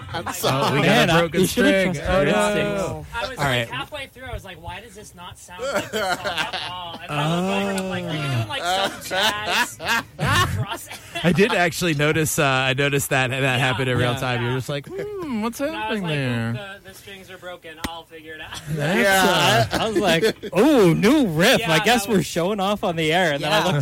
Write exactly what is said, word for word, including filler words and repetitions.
Oh, we got Man, a I- broken you should've string. trusted Oh, your no. instincts. I was All like right. halfway through, I was like, why does this not sound like this song at all? And then I looked over and I'm like, are you doing like some jazz cross? I did actually notice. Uh, I noticed that that Yeah, happened in real yeah. time. Yeah. You're just like, hmm, what's And I was happening like, there? the, the strings are broken. I'll figure it out. That's, Yeah, uh, I was like, oh, new riff. Yeah, I guess that we're was- showing off on the air. And then I Yeah. looked